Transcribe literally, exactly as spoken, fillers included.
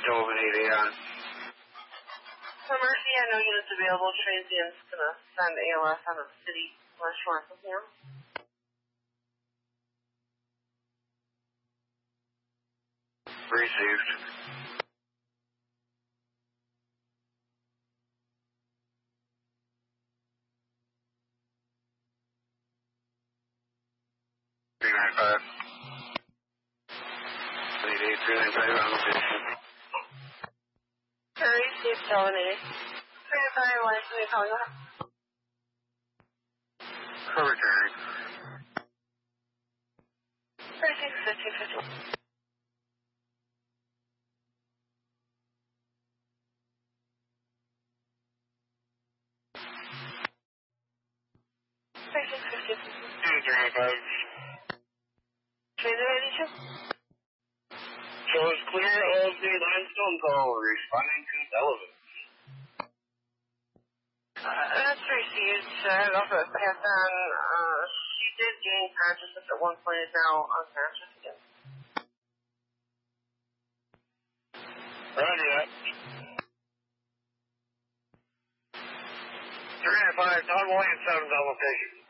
Sullivan eight A on. For Mercy, I know units available. Transient's going to send A L S out of the city West Shore from here. Received. three nine five. eight eight three nine five on location. Curry, Steve Sullivan eight. three nine five, license, are you calling up? For returning. thirty-six fifty fifty. thirty-six fifty. three nine five. Transit eighty-two. So it's clear of the limestone call responding to Sullivan. Uh, that's received, sir. Over at Pathan. Uh, she did gain consciousness at one point, is now unconscious again. Roger that. three nine five, Don Williams, seven on location.